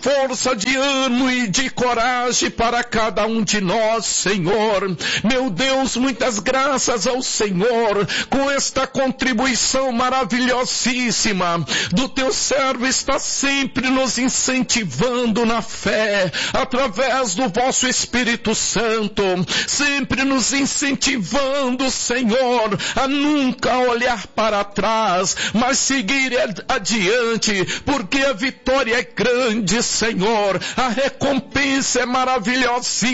força de ânimo e de coragem para cada um de nós, Senhor. Meu Deus, muitas graças ao Senhor, com esta contribuição maravilhosíssima do teu servo, está sempre nos incentivando na fé, através do vosso Espírito Santo, sempre nos incentivando, Senhor, a nunca olhar para trás, mas seguir adiante, porque a vitória é grande, Senhor, a recompensa é maravilhosa.